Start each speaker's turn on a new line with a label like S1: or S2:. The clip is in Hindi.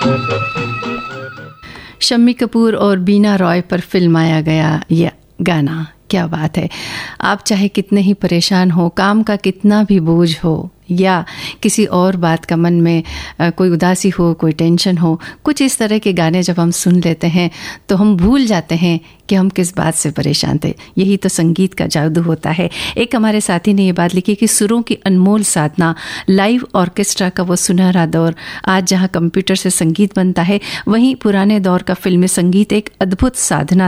S1: शम्मी कपूर और बीना रॉय पर फिल्माया गया यह गाना, क्या बात है। आप चाहे कितने ही परेशान हो, काम का कितना भी बोझ हो या किसी और बात का मन में कोई उदासी हो, कोई टेंशन हो, कुछ इस तरह के गाने जब हम सुन लेते हैं तो हम भूल जाते हैं कि हम किस बात से परेशान थे। यही तो संगीत का जादू होता है। एक हमारे साथी ने ये बात लिखी कि सुरों की अनमोल साधना, लाइव ऑर्केस्ट्रा का वो सुनहरा दौर। आज जहाँ कंप्यूटर से संगीत बनता है, वहीं पुराने दौर का फिल्मी संगीत एक अद्भुत साधना